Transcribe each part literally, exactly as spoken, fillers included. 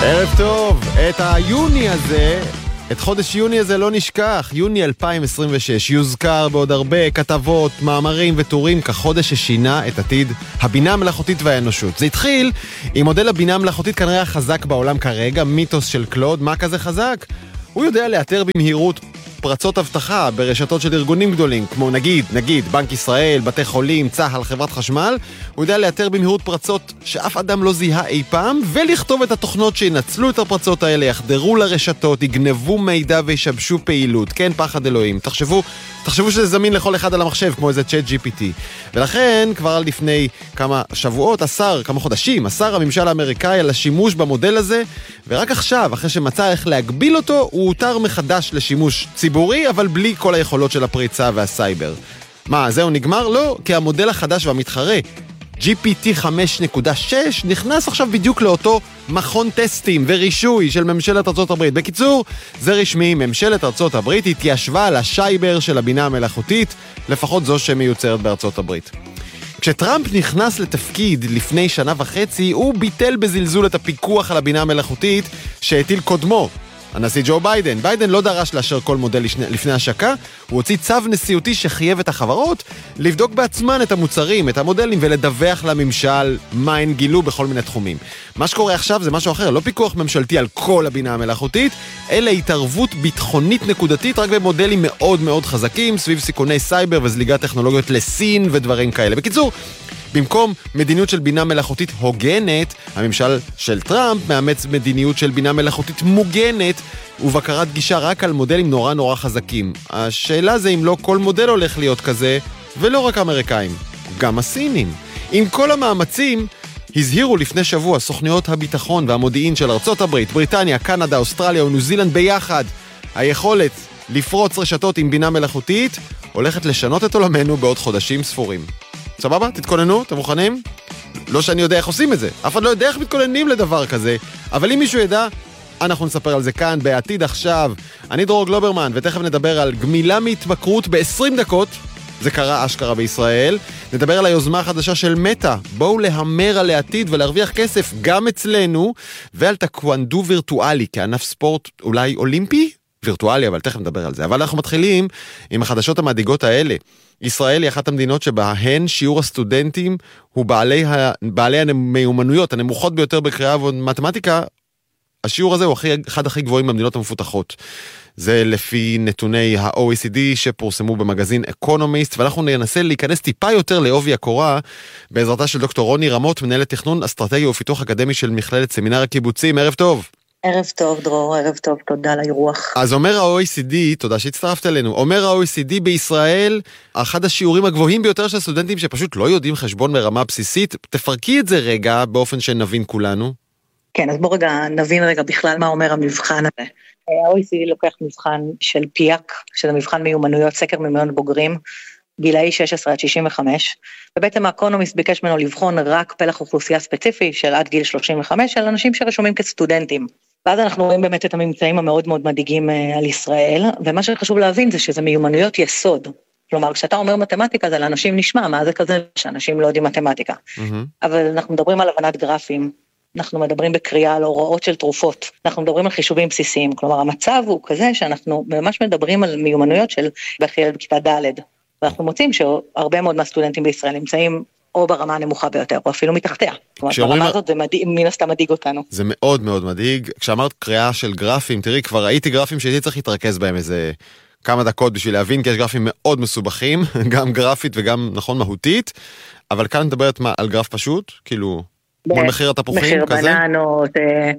ערב טוב, את היוני הזה, את חודש יוני הזה לא נשכח, יוני אלפיים עשרים ושש, יוזכר בעוד הרבה כתבות, מאמרים וטורים כחודש ששינה את עתיד הבינה המלאכותית והאנושות. זה התחיל עם מודל הבינה המלאכותית כנראה החזק בעולם כרגע, מיתוס של קלוד. מה כזה חזק? הוא יודע לאתר במהירות פרצות הבטחה ברשתות של ארגונים גדולים, כמו נגיד, נגיד, בנק ישראל, בתי חולים, צהל, חברת חשמל. הוא יודע לאתר במהירות פרצות שאף אדם לא זיהה אי פעם, ולכתוב את התוכנות שינצלו את הפרצות האלה, יחדרו לרשתות, יגנבו מידע וישבשו פעילות. כן, פחד אלוהים. תחשבו, תחשבו שזה זמין לכל אחד על המחשב, כמו איזה צ'אט ג'י פי טי. ולכן, כבר לפני כמה שבועות, עשר, כמה חודשים, עשר הממשל האמריקאי על השימוש במודל הזה, ורק עכשיו, אחרי שמצא איך להגביל אותו, הוא הותר מחדש לשימוש ציבורי, אבל בלי כל היכולות של הפריצה והסייבר. מה, זהו נגמר? לא, כי המודל החדש והמתחרה, ג'י פי טי חמש נקודה שש, נכנס עכשיו בדיוק לאותו מכון טסטים ורישוי של ממשלת ארצות הברית. בקיצור, זה רשמי, ממשלת ארצות הברית התיישבה על השייבר של הבינה המלאכותית, לפחות זו שמיוצרת בארצות הברית. כשטראמפ נכנס לתפקיד לפני שנה וחצי, הוא ביטל בזלזול את הפיקוח על הבינה המלאכותית שהטיל קודמו, הנשיא ג'ו ביידן. ביידן לא דרש לאשר כל מודל לפני השקה, הוא הוציא צו נשיאותי שחייב את החברות לבדוק בעצמן את המוצרים, את המודלים, ולדווח לממשל מה הן גילו בכל מיני תחומים. מה שקורה עכשיו זה משהו אחר, לא פיקוח ממשלתי על כל הבינה המלאכותית, אלא התערבות ביטחונית נקודתית רק במודלים מאוד מאוד חזקים, סביב סיכוני סייבר וזליגת טכנולוגיות לסין ודברים כאלה. בקיצור, במקום מדיניות של בינה מלאכותית הוגנת, הממשל של טראמפ מאמץ מדיניות של בינה מלאכותית מוגנת, ובקרת גישה רק על מודלים נורא נורא חזקים. השאלה זה אם לא כל מודל הולך להיות כזה, ולא רק האמריקאים, גם הסינים. עם כל המאמצים, הזהירו לפני שבוע סוכניות הביטחון והמודיעין של ארצות הברית, בריטניה, קנדה, אוסטרליה וניו זילנד ביחד. היכולת לפרוץ רשתות עם בינה מלאכותית הולכת לשנות את עולמנו בעוד חודשים ספורים. סבבה? תתכוננו? אתם מוכנים? לא שאני יודע איך עושים את זה. אף אחד לא יודע איך מתכוננים לדבר כזה. אבל אם מישהו ידע, אנחנו נספר על זה כאן, בעתיד עכשיו. אני דרור גלוברמן, ותכף נדבר על גמילה מהתמכרות ב-עשרים דקות. זה קרה אשכרה בישראל. נדבר על היוזמה החדשה של מטא. בואו להמר על העתיד ולהרוויח כסף גם אצלנו, ועל טקוונדו וירטואלי, כענף ספורט אולי אולימפי? וירטואלי, אבל תכף נדבר על זה. אבל אנחנו מתחילים עם החדשות המדאיגות האלה. ישראל היא אחת המדינות שבהן שיעור הסטודנטים הוא בעלי, ה... בעלי המיומנויות הנמוכות ביותר בקריאה ומתמטיקה. השיעור הזה הוא הכי, אחד הכי גבוהים במדינות המפותחות. זה לפי נתוני ה-או אי סי די שפורסמו במגזין אקונומיסט, ואנחנו ננסה להיכנס טיפה יותר לעובי הקורה בעזרתה של דוקטור רוני רמות, מנהלת תכנון אסטרטגיה ופיתוח אקדמי של מכללת סמינר הקיבוצים. ערב טוב. ערב טוב דרור, ערב טוב, תודה על האירוח. אז אומר ה-או אי סי די, תודה שהצטרפת אלינו, אומר ה-או אי סי די בישראל, אחד השיעורים הגבוהים ביותר של סטודנטים שפשוט לא יודעים חשבון ברמה בסיסית. תפרקי את זה רגע באופן שנבין כולנו. כן, אז בוא רגע נבין רגע בכלל מה אומר המבחן הזה. ה-או אי סי די לוקח מבחן של פיאק, שזה מבחן מיומנויות, סקר מיומנויות בוגרים, גילאי שש עשרה עד שישים וחמש, ובעצם האקונומיסט ביקש ממנו לבחון רק פלח אוכלוסייה ספציפי של עד גיל שלושים וחמש, של אנשים שרשומים כסטודנטים. ואז אנחנו רואים באמת את הממצאים המאוד מאוד מדאיגים על ישראל, ומה שחשוב להבין זה שזה מיומנויות יסוד. כלומר, כשאתה אומר מתמטיקה, זה לאנשים נשמע, מה זה כזה שאנשים לא יודעים מתמטיקה. Mm-hmm. אבל אנחנו מדברים על הבנת גרפים, אנחנו מדברים בקריאה על הוראות של תרופות, אנחנו מדברים על חישובים בסיסיים, כלומר, המצב הוא כזה שאנחנו ממש מדברים על מיומנויות של בחיל בכיתה ד', ואנחנו מוצאים שהרבה מאוד מהסטודנטים בישראל נמצאים או ברמה הנמוכה ביותר, או אפילו מתחתיה. כלומר, ברמה הזאת זה מן הסתם מדאיג אותנו. זה מאוד מאוד מדאיג. כשאמרת קריאה של גרפים, תראי, כבר ראיתי גרפים שהייתי צריך להתרכז בהם איזה כמה דקות בשביל להבין, כי יש גרפים מאוד מסובכים, גם גרפית וגם, נכון, מהותית, אבל כאן מדברת מה, על גרף פשוט? כאילו, מול מחיר התפוחים מחיר כזה? מחיר בננות,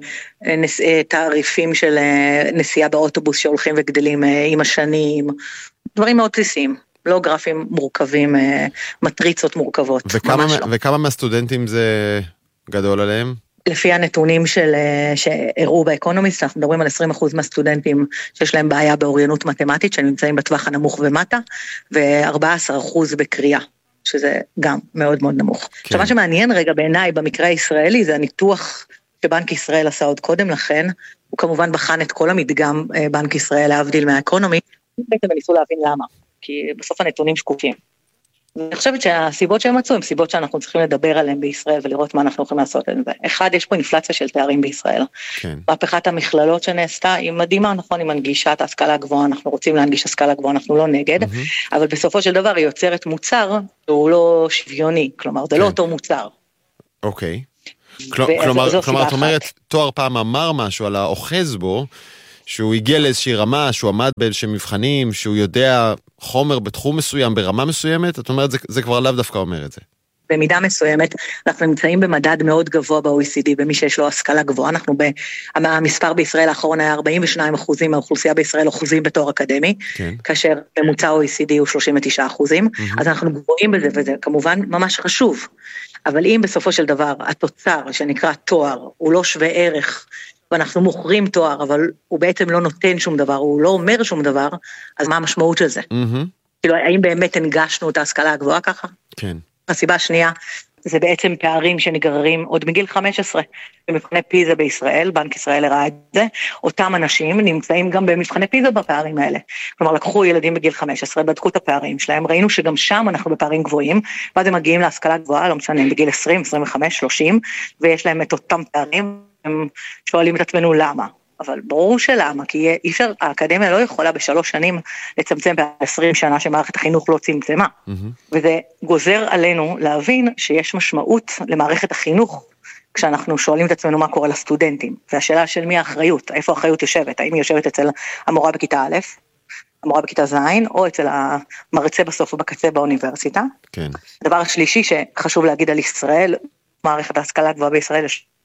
תעריפים של נסיעה באוטובוס שהולכים וגדלים עם השנים, דברים מאוד בסיסיים. לא גרפים מורכבים, מטריצות מורכבות. וכמה, וכמה מהסטודנטים זה גדול עליהם? לפי הנתונים של, שהראו באקונומיסט, אנחנו מדברים על עשרים אחוז מהסטודנטים שיש להם בעיה באוריינות מתמטית, שנמצאים בטווח הנמוך ומטה, ו-ארבעה עשר אחוז בקריאה, שזה גם מאוד מאוד נמוך. כן. עכשיו, מה שמעניין רגע בעיניי במקרה הישראלי, זה הניתוח שבנק ישראל עשה עוד קודם לכן, הוא כמובן בחן את כל המדגם בנק ישראל להבדיל מהאקונומי, בעצם ניסו להבין למה. כי בסוף הנתונים שקופים. אני חושבת שהסיבות שהם מצאו, הן סיבות שאנחנו צריכים לדבר עליהן בישראל, ולראות מה אנחנו יכולים לעשות עם זה. אחד, יש פה אינפלציה של תארים בישראל. כן. מהפכת המכללות שנעשתה, היא מדהימה, נכון, היא מנגישה את ההשכלה הגבוהה, אנחנו רוצים להנגיש השכלה גבוהה, אנחנו לא נגד, mm-hmm. אבל בסופו של דבר היא יוצרת מוצר, שהוא לא שוויוני, כלומר, זה כן. לא אותו מוצר. אוקיי. כלומר, כלומר, את אומרת, תואר פעם אמר משהו על האוחז בו, שהוא הגיע לאיזושהי רמה, שהוא עמד באיזשהם מבחנים, שהוא יודע חומר בתחום מסוים, ברמה מסוימת, את אומרת, זה, זה כבר לאו דווקא אומר את זה. במידה מסוימת, אנחנו נמצאים במדד מאוד גבוה ב-או אי סי די, במי שיש לו השכלה גבוהה, אנחנו ב... המספר בישראל האחרון היה ארבעים ושניים אחוזים, האוכלוסייה בישראל אחוזים בתואר אקדמי, כן. כאשר ממוצע או אי סי די הוא שלושים ותשעה אחוזים, mm-hmm. אז אנחנו גבוהים בזה, וזה כמובן ממש חשוב, אבל אם בסופו של דבר, התוצר שנקרא תואר, הוא לא שווה ערך, ואנחנו מוכרים תואר, אבל הוא בעצם לא נותן שום דבר, הוא לא אומר שום דבר, אז מה המשמעות של זה? Mm-hmm. כאילו, האם באמת הנגשנו את ההשכלה הגבוהה ככה? כן. הסיבה השנייה, זה בעצם פערים שנגררים עוד מגיל חמש עשרה, במבחני פיזה בישראל, בנק ישראל הראה את זה, אותם אנשים נמצאים גם במבחני פיזה בפערים האלה, כלומר לקחו ילדים בגיל חמש עשרה, בדקו את הפערים שלהם, ראינו שגם שם אנחנו בפערים גבוהים, ואז הם מגיעים להשכלה גבוהה, לא משנה, בגיל עשרים, עשרים וחמש, שלושים, ויש להם את אותם פערים, הם שואלים את עצמנו למה. אבל ברור שלמה, כי אי אפשר, האקדמיה לא יכולה בשלוש שנים לצמצם ב-עשרים שנה שמערכת החינוך לא צמצמה. Mm-hmm. וזה גוזר עלינו להבין שיש משמעות למערכת החינוך, כשאנחנו שואלים את עצמנו מה קורה לסטודנטים. והשאלה של מי האחריות, איפה האחריות יושבת, האם היא יושבת אצל המורה בכיתה א', המורה בכיתה ז', או אצל המרצה בסוף ובקצה באוניברסיטה. כן. הדבר השלישי שחשוב להגיד על ישראל, מערכת ההשכלה הגבוהה בישראל,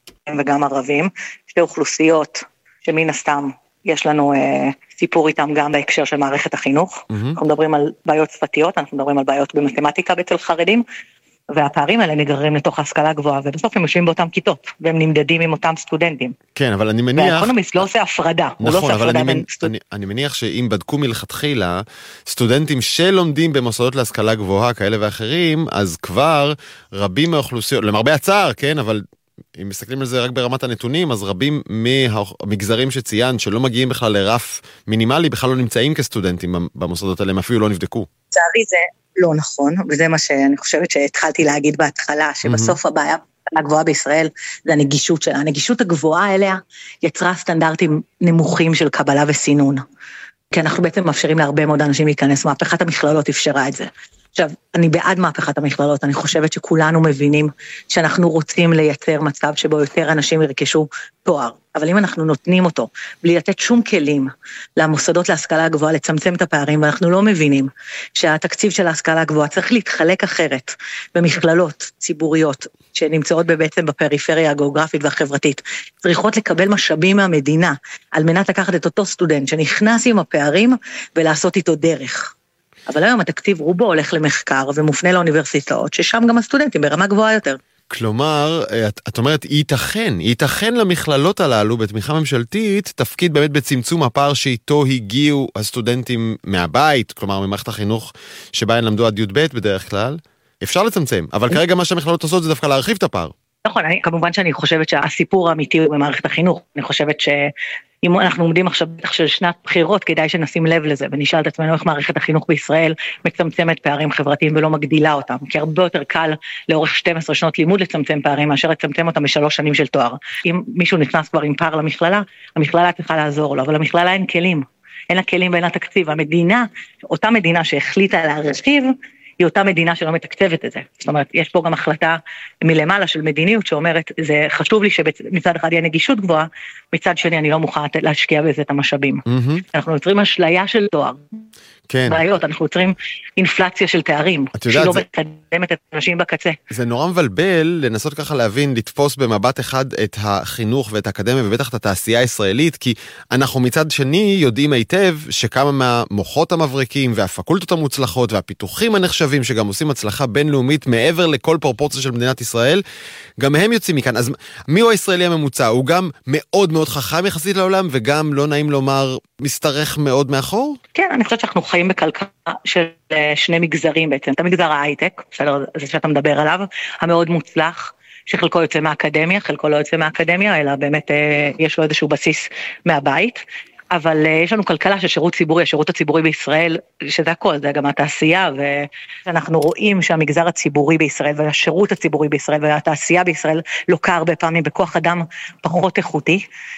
וגם ערבים, שתי אוכלוסיות שמן הסתם יש לנו אה, סיפור איתם גם בהקשר של מערכת החינוך, mm-hmm. אנחנו מדברים על בעיות שפתיות, אנחנו מדברים על בעיות במתמטיקה אצל חרדים, והפערים האלה נגררים לתוך ההשכלה הגבוהה, ובסוף הם יושבים באותם כיתות, והם נמדדים עם אותם סטודנטים. כן, אבל אני מניח... והאקונומיסט לא עושה הפרדה, נכון, הוא לא עושה אבל הפרדה אני, בין אני, סטודנטים. אני מניח שאם בדקו מלכתחילה, סטודנטים שלומדים במוסדות להשכלה גבוהה, כאלה ואחרים, אז כבר רבים מהאוכלוסיות, למרבה הצער, כן, אבל... אם מסתכלים על זה רק ברמת הנתונים, אז רבים מהמגזרים שציין, שלא מגיעים בכלל לרף מינימלי, בכלל לא נמצאים כסטודנטים במוסדות האלה, הם אפילו לא נבדקו. לצערי זה לא נכון, וזה מה שאני חושבת שהתחלתי להגיד בהתחלה, שבסוף הבעיה הגבוהה בישראל, זה הנגישות שלה. הנגישות הגבוהה אליה יצרה סטנדרטים נמוכים של קבלה וסינון. כי אנחנו בעצם מאפשרים להרבה מאוד אנשים להיכנס, מהפכת המכללות אפשרה את זה. עכשיו, אני בעד מהפכת המכללות, אני חושבת שכולנו מבינים שאנחנו רוצים לייצר מצב שבו יותר אנשים ירכשו תואר, אבל אם אנחנו נותנים אותו, בלי לתת שום כלים למוסדות להשכלה הגבוהה, לצמצם את הפערים, ואנחנו לא מבינים שהתקציב של ההשכלה הגבוהה צריך להתחלק אחרת במכללות ציבוריות, שנמצאות בעצם בפריפריה הגיאוגרפית והחברתית, צריכות לקבל משאבים מהמדינה, על מנת לקחת את אותו סטודנט שנכנס עם הפערים, ולעשות איתו דרך. אבל היום התקציב רובו הולך למחקר ומופנה לאוניברסיטאות, ששם גם הסטודנטים ברמה גבוהה יותר. כלומר, את, את אומרת, ייתכן, ייתכן למכללות הללו בתמיכה ממשלתית, תפקיד באמת בצמצום הפער שאיתו הגיעו הסטודנטים מהבית, כלומר ממערכת החינוך שבה הם למדו עד י"ב בדרך כלל, אפשר לצמצם, אבל כרגע מה שהמכללות עושות זה דווקא להרחיב את הפער. נכון, אני, כמובן שאני חושבת שהסיפור האמיתי הוא במערכת החינוך, אני חושבת שאם אנחנו עומדים עכשיו בטח של שנת בחירות, כדאי שנשים לב לזה, ונשאל את עצמנו איך מערכת החינוך בישראל מצמצמת פערים חברתיים ולא מגדילה אותם, כי הרבה יותר קל לאורך שתים עשרה שנות לימוד לצמצם פערים, מאשר לצמצם אותם בשלוש שנים של תואר. אם מישהו נכנס כבר עם פער למכללה, המכללה צריכה לעזור לו, אבל למכללה אין כלים, אין לה כלים ואין לה תקציב, המדינה, אותה מדינה שהחליטה להרחיב, היא אותה מדינה שלא מתקצבת את זה. זאת אומרת, יש פה גם החלטה מלמעלה של מדיניות שאומרת, זה חשוב לי שמצד אחד יהיה נגישות גבוהה, מצד שני אני לא מוכן להשקיע בזה את המשאבים. Mm-hmm. אנחנו יוצרים אשליה של תואר. כן. בעיות, אנחנו יוצרים אינפלציה של תארים, שהיא לא זה... מקדמת את אנשים בקצה. זה נורא מבלבל לנסות ככה להבין, לתפוס במבט אחד את החינוך ואת האקדמיה, ובטח את התעשייה הישראלית, כי אנחנו מצד שני יודעים היטב שכמה מהמוחות המבריקים והפקולטות המוצלחות והפיתוחים הנחשבים, שגם עושים הצלחה בינלאומית מעבר לכל פרופורציה של מדינת ישראל, גם הם יוצאים מכאן. אז מי הוא הישראלי הממוצע? הוא גם מאוד מאוד חכם יחסית לעולם, וגם לא נעים לומר מסתרך מאוד מאחור? כן, אני חושבת שאנחנו חיים בכלכלה של שני מגזרים בעצם, את המגזר ההייטק, בסדר, זה שאתה מדבר עליו, המאוד מוצלח, שחלקו יוצא מהאקדמיה, חלקו לא יוצא מהאקדמיה, אלא באמת יש לו איזשהו בסיס מהבית, אבל יש לנו כלכלה של שירות ציבורי, השירות הציבורי בישראל, שזה הכל, זה גם התעשייה, ואנחנו רואים שהמגזר הציבורי בישראל, והשירות הציבורי בישראל, והתעשייה בישראל, לוקה הרבה פעמים בכוח אדם פחות איכותי,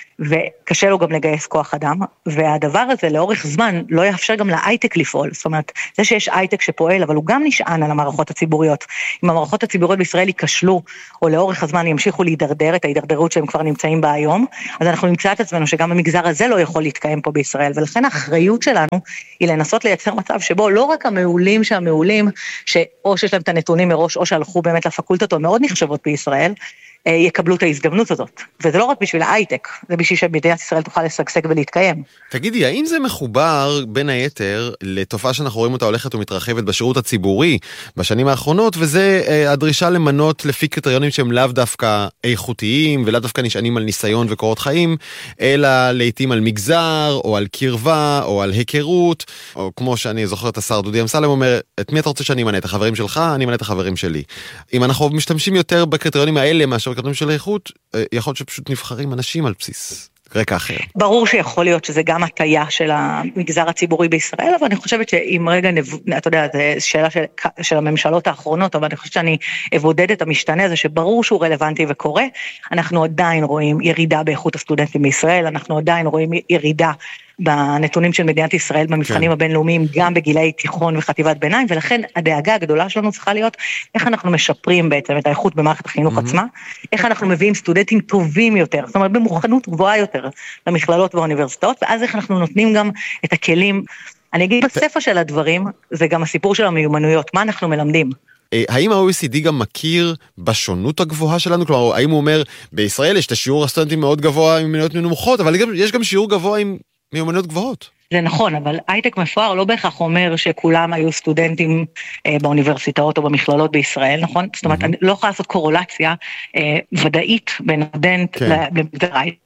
וקשה לו גם לגייס כוח אדם, והדבר הזה לאורך זמן לא יאפשר גם להייטק לפעול, זאת אומרת, זה שיש הייטק שפועל, אבל הוא גם נשען על המערכות הציבוריות. אם המערכות הציבוריות בישראל ייכשלו, או לאורך הזמן ימשיכו להידרדר את ההידרדרות שהם כבר נמצאים בה היום, אז אנחנו נמצא את עצמנו שגם המגזר הזה לא יכול להתקיים פה בישראל, ולכן האחריות שלנו היא לנסות לייצר מצב שבו לא רק המעולים שהמעולים, שאו שיש להם את הנתונים מראש, או שהלכו באמת לפקולטות, או מאוד נחשבות בישראל, יקבלו את ההזדמנות הזאת. וזה לא רק בשביל ההייטק, זה בשביל שמדינת ישראל תוכל לשגשג ולהתקיים. תגידי, האם זה מחובר בין היתר לתופעה שאנחנו רואים אותה הולכת ומתרחבת בשירות הציבורי בשנים האחרונות, וזה הדרישה למנות לפי קריטריונים שהם לאו דווקא איכותיים, ולאו דווקא נשענים על ניסיון וקורות חיים, אלא לעתים על מגזר, או על קרבה, או על היכרות, או כמו שאני זוכר את השר דודי אמסלם אומר, את מי אתה רוצה שאני אמנה? את החברים שלך? אני אמנה את החברים שלי. אם אנחנו משתמשים יותר בקריטריונים האלה, מאשר בקריטריונים של האיכות, יכול להיות שפשוט נבחרים אנשים על בסיס רקע אחר. ברור שיכול להיות שזה גם הטיה של המגזר הציבורי בישראל, אבל אני חושבת שאם רגע, אתה יודע, זו שאלה של, של הממשלות האחרונות, אבל אני חושבת שאני אבודד את המשתנה הזה, שברור שהוא רלוונטי וקורה, אנחנו עדיין רואים ירידה באיכות הסטודנטים בישראל, אנחנו עדיין רואים ירידה בנתונים של מדינת ישראל, במבחנים הבינלאומיים, גם בגילי תיכון וחטיבת ביניים, ולכן הדאגה הגדולה שלנו צריכה להיות, איך אנחנו משפרים בעצם את האיכות במערכת החינוך עצמה, איך אנחנו מביאים סטודנטים טובים יותר, זאת אומרת, במוכנות גבוהה יותר למכללות והאוניברסיטאות, ואז איך אנחנו נותנים גם את הכלים, אני אגיד בספר של הדברים, זה גם הסיפור של המיומנויות, מה אנחנו מלמדים. האם ה-או אי סי די גם מכיר בשונות הגבוהה שלנו? כלומר, האם הוא אומר, בישראל יש את השיעור הסטודנטים מאוד גבוה עם מיומנויות נמוכות, אבל יש גם שיעור גבוה עם מיומנויות גבוהות? זה נכון, אבל הייטק מפואר לא בהכרח אומר שכולם היו סטודנטים אה, באוניברסיטאות או במכללות בישראל, נכון? זאת אומרת, אני לא יכולה לעשות קורולציה אה, ודאית בין סטודנט למגזר הייטק.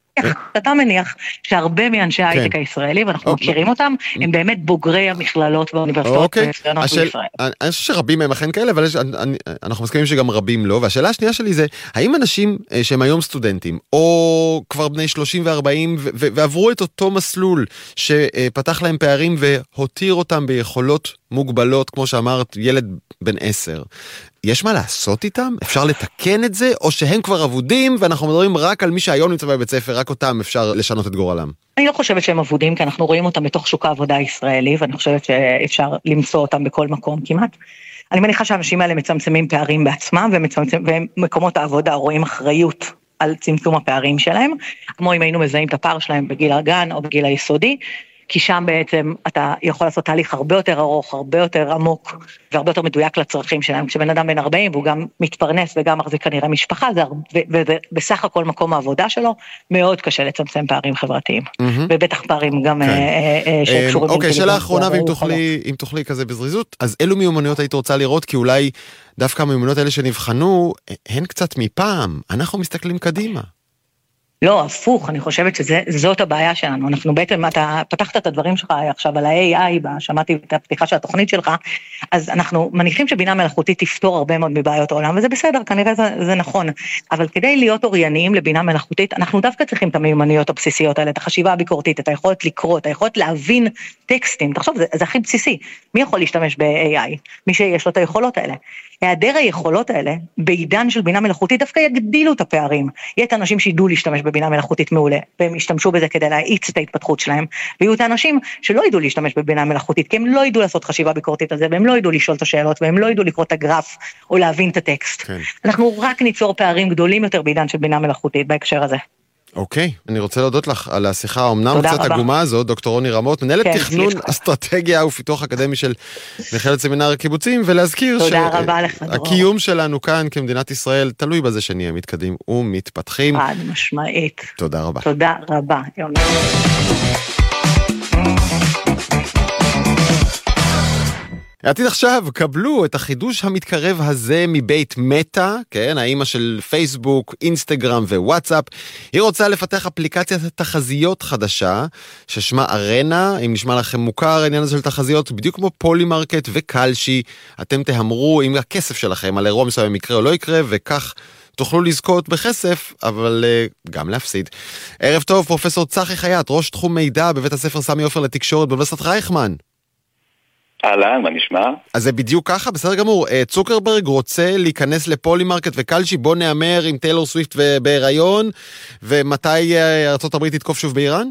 אתה מניח שהרבה מאנשי ההייטק הישראלי, ואנחנו מכירים אותם, הם באמת בוגרי המכללות והאוניברסיטאות בישראל. אני חושב שרבים מהם אכן כאלה, אבל אנחנו מסכימים שגם רבים לא, והשאלה השנייה שלי זה, האם אנשים שהם היום סטודנטים, או כבר בני שלושים וארבעים, ועברו את אותו מסלול שפתח להם פערים והותיר אותם ביכולות מוגבלות, כמו שאמרת, ילד בן עשר, יש מה לעשות איתם? אפשר לתקן את זה? או שהם כבר עבודים, ואנחנו מדברים רק על מי שהיום נמצא בבית ספר, רק אותם אפשר לשנות את גורלם? אני לא חושבת שהם עבודים, כי אנחנו רואים אותם בתוך שוק העבודה הישראלי, ואני חושבת שאפשר למצוא אותם בכל מקום כמעט. אני מניחה שהאנשים האלה מצמצמים פערים בעצמם, ומקומות העבודה רואים אחריות על צמצום הפערים שלהם, כמו אם היינו מזהים את הפער שלהם בגיל הגן או בגיל היסודי, כי שם בעצם אתה יכול לעשות תהליך הרבה יותר ארוך, הרבה יותר עמוק, והרבה יותר מדויק לצרכים שלהם. כשבן אדם בן ארבעים, והוא גם מתפרנס וגם מחזיק כנראה משפחה, ובסך הכל מקום העבודה שלו, מאוד קשה לצמצם פערים חברתיים. ובטח פערים גם שקשורים... אוקיי, שאלה האחרונה, ואם תוכלי כזה בזריזות, אז אילו מיומנויות היית רוצה לראות? כי אולי דווקא המיומנויות האלה שנבחנו, הן קצת מפעם. אנחנו מסתכלים קדימה. לא, הפוך, אני חושבת שזאת הבעיה שלנו. אנחנו בעצם, אתה פתחת את הדברים שלך עכשיו על ה-איי איי, שמעתי את הפתיחה של התוכנית שלך, אז אנחנו מניחים שבינה מלאכותית תפתור הרבה מאוד מבעיות העולם, וזה בסדר, כנראה זה, זה נכון. אבל כדי להיות אורייניים לבינה מלאכותית, אנחנו דווקא צריכים את המיומנויות הבסיסיות האלה, את החשיבה הביקורתית, את היכולת לקרוא, את היכולת להבין טקסטים. תחשוב, זה, זה הכי בסיסי. מי יכול להשתמש ב-איי איי? מי שיש לו את היכולות האלה. היעדר היכולות האלה, בעידן של בינה מלאכותית, דווקא יגדילו את הפערים. יהיה את האנשים שידעו להשתמש בבינה מלאכותית מעולה, והם ישתמשו בזה כדי להאיץ את ההתפתחות שלהם, ויהיו את האנשים שלא ידעו להשתמש בבינה מלאכותית, כי הם לא ידעו לעשות חשיבה ביקורתית על זה, והם לא ידעו לשאול את השאלות, והם לא ידעו לקרוא את הגרף, או להבין את הטקסט. כן. אנחנו רק ניצור פערים גדולים יותר בעידן של בינה מלאכותית, בהקשר הזה. אוקיי, אני רוצה להודות לך על השיחה, אמנם קצת הגומה הזאת, דוקטור רוני רמות, מנהלת תכנון אסטרטגיה ופיתוח אקדמי של מכללת סמינר הקיבוצים, ולהזכיר שהקיום שלנו כאן כמדינת ישראל תלוי בזה שנהיה מתקדמים ומתפתחים. חד משמעית. תודה רבה. תודה רבה. העתיד עכשיו, קבלו את החידוש המתקרב הזה מבית מטא, כן, האמא של פייסבוק, אינסטגרם ווואטסאפ. היא רוצה לפתח אפליקציית תחזיות חדשה, ששמה ארנה. אם נשמע לכם מוכר העניין הזה של תחזיות, בדיוק כמו פולימרקט וקלשי, אתם תהמרו עם הכסף שלכם על אירוע מסוים יקרה או לא יקרה, וכך תוכלו לזכות בכסף, אבל uh, גם להפסיד. ערב טוב, פרופסור צחי חייט, ראש תחום מידע בבית הספר סמי עופר לתקשורת באוניברסיטת רייכמן. אהלן, מה נשמע? אז זה בדיוק ככה, בסדר גמור. צוקרברג רוצה להיכנס לפולימרקט וקלשי, בוא נאמר עם טיילור סוויפט בהיריון, ומתי ארצות הברית תתקוף שוב באיראן?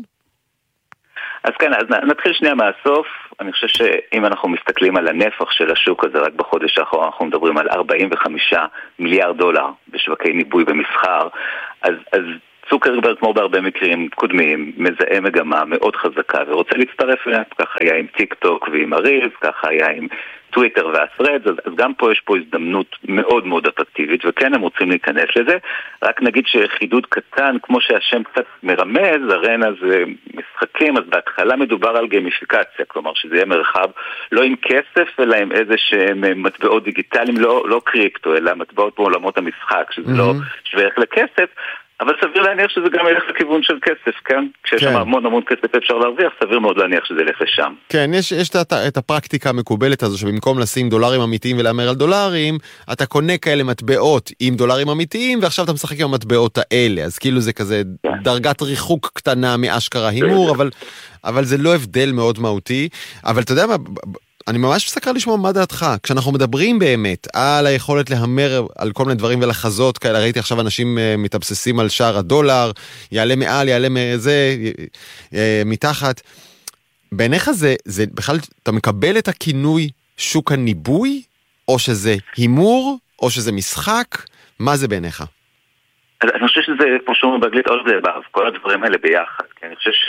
אז כן, אז נתחיל שנייה מהסוף. אני חושב שאם אנחנו מסתכלים על הנפח של השוק הזה, רק בחודש האחרון אנחנו מדברים על ארבעים וחמישה מיליארד דולר בשווקי ניבוי במסחר, אז, אז צוקרברג, כמו בהרבה מקרים קודמים, מזהה מגמה מאוד חזקה ורוצה להצטרף אליה. ככה היה עם טיק טוק ועם הריז, ככה היה עם טוויטר והסרדס, אז, אז גם פה יש פה הזדמנות מאוד מאוד אטרקטיבית, וכן הם רוצים להיכנס לזה. רק נגיד שחידוד קטן, כמו שהשם קצת מרמז, הרנה זה משחקים, אז בהתחלה מדובר על גיימיפיקציה, כלומר שזה יהיה מרחב לא עם כסף, אלא עם איזה שהם מטבעות דיגיטליים, לא, לא קריפטו, אלא מטבעות בעולמות המשחק, שזה mm-hmm. לא שווה ערך לכסף, אבל סביר להניח שזה גם ילך לכיוון של כסף, כן? כשיש שם המון המון כסף אפשר להרוויח, סביר מאוד להניח שזה ילך לשם. כן, יש, יש את, את הפרקטיקה המקובלת הזו, שבמקום לשים דולרים אמיתיים ולאמר על דולרים, אתה קונה כאלה מטבעות עם דולרים אמיתיים, ועכשיו אתה משחק עם המטבעות האלה, אז כאילו זה כזה דרגת ריחוק קטנה מאשכרה הימור, אבל, אבל זה לא הבדל מאוד מהותי. אבל אתה יודע מה, אני ממש מסקר לשמוע מה דעתך, כשאנחנו מדברים באמת על היכולת להמר על כל מיני דברים ולחזות כאלה, ראיתי עכשיו אנשים מתאבססים על שער הדולר, יעלה מעל, יעלה מזה, מתחת, בעיניך זה, זה בכלל, אתה מקבל את הכינוי שוק הניבוי, או שזה הימור, או שזה משחק, מה זה בעיניך? אני חושב שזה, כמו שאומרים באנגלית, all of the above, כל הדברים האלה ביחד, כי אני חושב ש...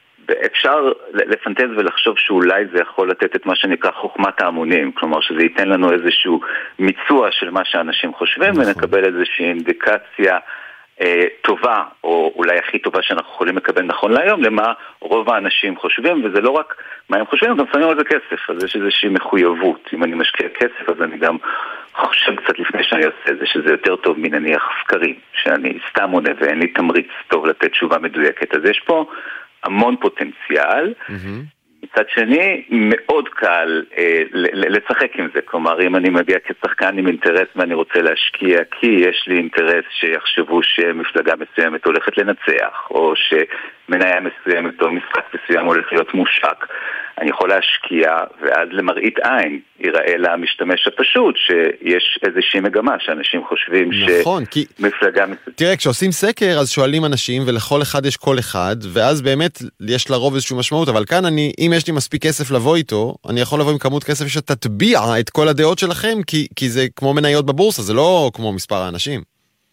אפשר לפנטז ולחשוב שאולי זה יכול לתת את מה שנקרא חוכמת ההמונים, כלומר שזה ייתן לנו איזשהו מיצוע של מה שאנשים חושבים, נכון. ונקבל איזושהי אינדיקציה אה, טובה, או אולי הכי טובה שאנחנו יכולים לקבל נכון להיום, למה רוב האנשים חושבים, וזה לא רק מה הם חושבים, גם שמים על זה כסף, אז יש איזושהי מחויבות. אם אני משקיע כסף, אז אני גם חושב קצת לפני שאני עושה זה, שזה יותר טוב מנניח סקרים, שאני סתם עונה ואין לי תמריץ טוב לתת תשובה מדויקת. אז יש פה המון פוטנציאל. Mm-hmm. מצד שני, מאוד קל אה, לשחק עם זה. כלומר, אם אני מגיע כשחקן עם אינטרס ואני רוצה להשקיע, כי יש לי אינטרס שיחשבו שמפלגה מסוימת הולכת לנצח, או שמניה מסוימת או משחק מסוים הולך להיות מושק, אני יכול להשקיע, ואז למראית עין ייראה למשתמש הפשוט שיש איזושהי מגמה שאנשים חושבים נכון, שמפלגה... כי... תראה, כשעושים סקר אז שואלים אנשים ולכל אחד יש כל אחד, ואז באמת יש לרוב איזושהי משמעות, אבל כאן אני, אם יש לי מספיק כסף לבוא איתו, אני יכול לבוא עם כמות כסף שתטביע את כל הדעות שלכם, כי, כי זה כמו מניות בבורסה, זה לא כמו מספר האנשים.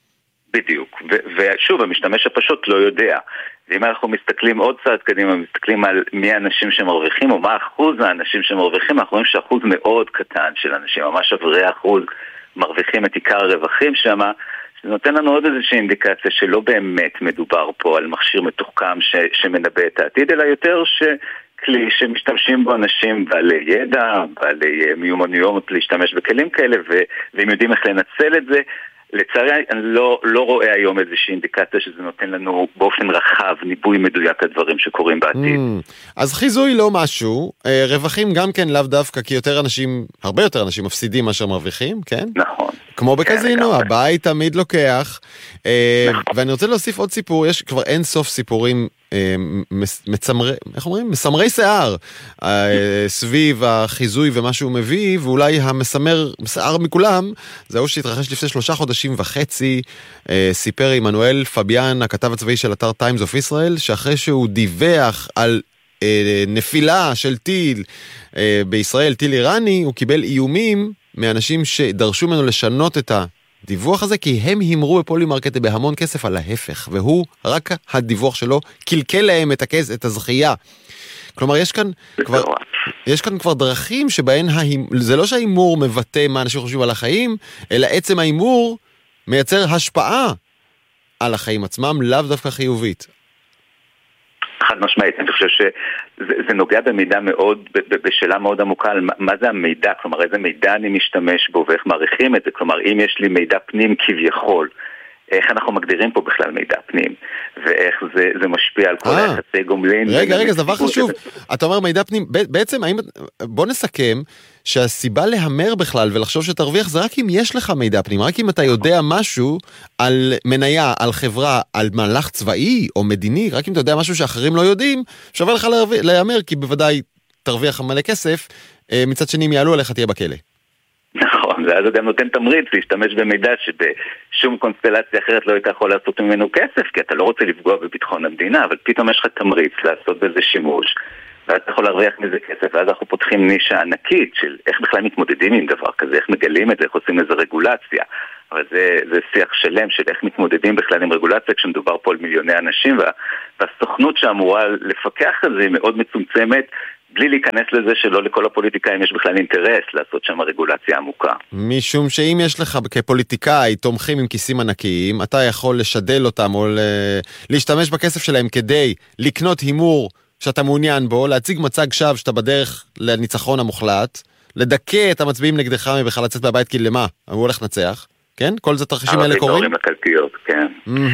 בדיוק, ו- ושוב, המשתמש הפשוט לא יודע. ואם אנחנו מסתכלים עוד צעד קדימה, מסתכלים על מי האנשים שמרוויחים, או מה אחוז האנשים שמרוויחים, אנחנו רואים שאחוז מאוד קטן של אנשים, ממש עברי אחוז, מרוויחים את עיקר הרווחים שם, שזה נותן לנו עוד איזושהי אינדיקציה שלא באמת מדובר פה על מכשיר מתוחכם ש- שמנבא את העתיד, אלא יותר שכלי שמשתמשים בו אנשים בעלי ידע, בעלי מיומנויות להשתמש בכלים כאלה, ו- והם יודעים איך לנצל את זה. לצערי אני לא, לא רואה היום איזושהי אינדיקציה שזה נותן לנו באופן רחב ניבוי מדויק הדברים שקורים בעתיד. Mm, אז חיזוי לא משהו, רווחים גם כן לאו דווקא, כי יותר אנשים, הרבה יותר אנשים מפסידים מאשר מרוויחים, כן? נכון. כמו בקזינו, כן, הבית תמיד לוקח. נכון. ואני רוצה להוסיף עוד סיפור, יש כבר אין סוף סיפורים מצמרי, איך אומרים? מסמרי שיער סביב החיזוי ומה שהוא מביא, ואולי המסמר שיער מכולם זהו שהתרחש לפני שלושה חודשים וחצי. סיפר עמנואל פביאן, הכתב הצבאי של אתר Times of Israel, שאחרי שהוא דיווח על נפילה של טיל בישראל, טיל איראני, הוא קיבל איומים מאנשים שדרשו ממנו לשנות את ה דיווח הזה, כי הם הימרו בפולימרקט בהמון כסף על ההפך, והוא רק הדיווח שלו קלקל להם את הכס, את הזכייה. כלומר, יש כאן כבר, יש כאן כבר דרכים שבהן זה לא שההימור מבטא מה אנשים חושבים על החיים, אלא עצם ההימור מייצר השפעה על החיים עצמם, לאו דווקא חיובית. חד משמעית, אני חושב שזה נוגע במידע מאוד, בשאלה מאוד עמוקה על מה זה המידע, כלומר איזה מידע אני משתמש בו ואיך מעריכים את זה, כלומר אם יש לי מידע פנים כביכול, איך אנחנו מגדירים פה בכלל מידע פנים, ואיך זה, זה משפיע על כל היחסי גומלין. רגע, רגע, זה דבר חשוב. אתה אומר מידע פנים, בעצם, בוא נסכם שהסיבה להמר בכלל ולחשוב שתרוויח זה רק אם יש לך מידע פנים, רק אם אתה יודע משהו על מניה, על חברה, על מהלך צבאי או מדיני, רק אם אתה יודע משהו שאחרים לא יודעים, שווה לך להמר, כי בוודאי תרוויח מלא כסף, מצד שני אם יעלו עליך תהיה בכלא. נכון, ואז הוא גם נותן תמריץ להשתמש במידע שבשום קונסטלציה אחרת לא היית יכול לעשות ממנו כסף, כי אתה לא רוצה לפגוע בביטחון המדינה, אבל פתאום יש לך תמריץ לעשות בזה שימוש, ואז אתה יכול להרוויח מזה כסף, ואז אנחנו פותחים נישה ענקית של איך בכלל מתמודדים עם דבר כזה, איך מגלים את זה, איך עושים לזה רגולציה, אבל זה, זה שיח שלם של איך מתמודדים בכלל עם רגולציה כשמדובר פה על מיליוני אנשים, וה, והסוכנות שאמורה לפקח על זה היא מאוד מצומצמת, בלי להיכנס לזה שלא לכל הפוליטיקאים יש בכלל אינטרס לעשות שם רגולציה עמוקה. משום שאם יש לך כפוליטיקאי תומכים עם כיסים ענקיים, אתה יכול לשדל אותם או להשתמש בכסף שלהם כדי לקנות הימור שאתה מעוניין בו, להציג מצג שווא שאתה בדרך לניצחון המוחלט, לדכא את המצביעים נגדך מבכלל לצאת מהבית, כי למה? הוא הולך לנצח, כן? כל זה תרחישים האלה קורים? לקלפיות, כן.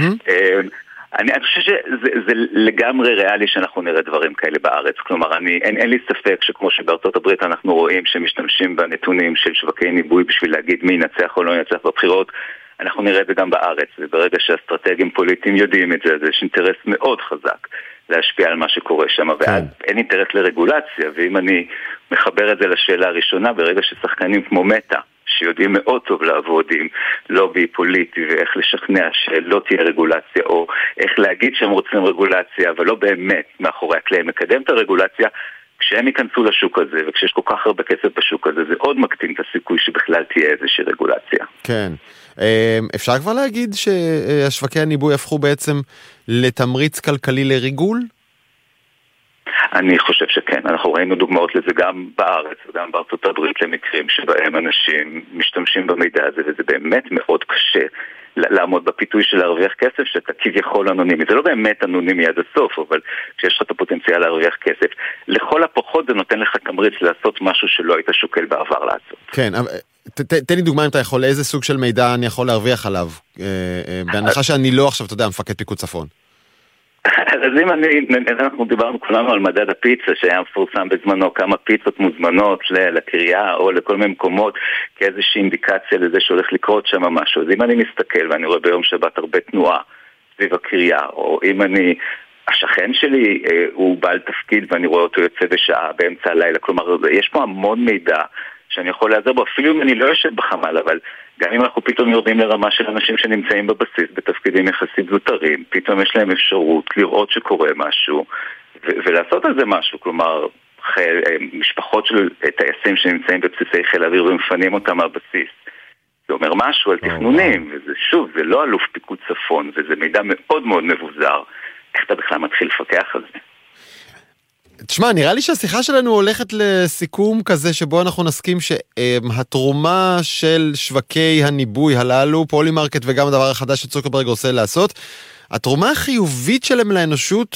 אני, אני חושב שזה זה לגמרי ריאלי שאנחנו נראה דברים כאלה בארץ. כלומר, אני, אין, אין לי ספק שכמו שבארצות הברית אנחנו רואים שמשתמשים בנתונים של שווקי ניבוי בשביל להגיד מי ינצח או לא ינצח בבחירות, אנחנו נראה את זה גם בארץ. וברגע שהאסטרטגים פוליטיים יודעים את זה, אז יש אינטרס מאוד חזק להשפיע על מה שקורה שם, ואז אין אינטרס לרגולציה. ואם אני מחבר את זה לשאלה הראשונה, ברגע ששחקנים כמו מטה, שיודעים מאוד טוב לעבוד עם לובי פוליטי ואיך לשכנע שלא תהיה רגולציה, או איך להגיד שהם רוצים רגולציה, אבל לא באמת מאחורי הקלעים מקדם את הרגולציה, כשהם ייכנסו לשוק הזה, וכשיש כל כך הרבה כסף בשוק הזה, זה עוד מקטין את הסיכוי שבכלל תהיה איזושהי רגולציה. כן. אפשר כבר להגיד שהשווקי הניבוי הפכו בעצם לתמריץ כלכלי לריגול? אני חושב שכן, אנחנו ראינו דוגמאות לזה גם בארץ וגם בארצות הברית למקרים שבהם אנשים משתמשים במידע הזה, וזה באמת מאוד קשה לעמוד בפיתוי של להרוויח כסף שאתה כביכול אנונימי. זה לא באמת אנונימי עד הסוף, אבל כשיש לך את הפוטנציאל להרוויח כסף, לכל הפחות זה נותן לך תמריץ לעשות משהו שלא היית שוקל בעבר לעשות. כן, תן לי דוגמה אם אתה יכול, איזה סוג של מידע אני יכול להרוויח עליו, בהנחה שאני לא עכשיו, אתה יודע, מפקד פיקוד צפון. אז אם אני, אנחנו דיברנו כולנו על מדד הפיצה שהיה מפורסם בזמנו, כמה פיצות מוזמנות לקריאה או לכל מיני מקומות כאיזושהי אינדיקציה לזה שהולך לקרות שם משהו. אז אם אני מסתכל ואני רואה ביום שבת הרבה תנועה סביב הקריאה, או אם אני, השכן שלי הוא בעל תפקיד ואני רואה אותו יוצא בשעה באמצע הלילה, כלומר יש פה המון מידע שאני יכול לעזר בו, אפילו אם אני לא יושב בחמ"ל, אבל גם אם אנחנו פתאום יורדים לרמה של אנשים שנמצאים בבסיס בתפקידים יחסית זוטרים, פתאום יש להם אפשרות לראות שקורה משהו ו- ולעשות על זה משהו. כלומר, חיל, משפחות של טייסים שנמצאים בבסיסי חיל האוויר ומפנים אותם מהבסיס, זה אומר משהו על תכנונים, oh, wow. וזה שוב, זה לא אלוף פיקוד צפון, וזה מידע מאוד מאוד מבוזר. איך אתה בכלל מתחיל לפקח על זה? תשמע, נראה לי שהשיחה שלנו הולכת לסיכום כזה שבו אנחנו נסכים שהתרומה של שווקי הניבוי הללו, פולימרקט וגם הדבר החדש שצוקרברג עושה לעשות, התרומה החיובית שלהם לאנושות